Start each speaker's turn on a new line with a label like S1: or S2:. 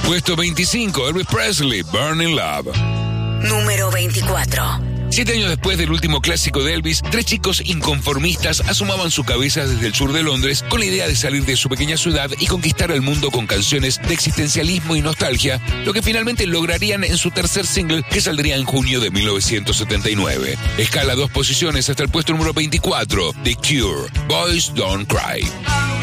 S1: Puesto 25, Elvis Presley, Burning Love.
S2: Número 24.
S1: 7 años después del último clásico de Elvis, 3 chicos inconformistas asomaban su cabeza desde el sur de Londres con la idea de salir de su pequeña ciudad y conquistar el mundo con canciones de existencialismo y nostalgia, lo que finalmente lograrían en su tercer single que saldría en junio de 1979. Escala 2 posiciones hasta el puesto número 24, The Cure, Boys Don't Cry.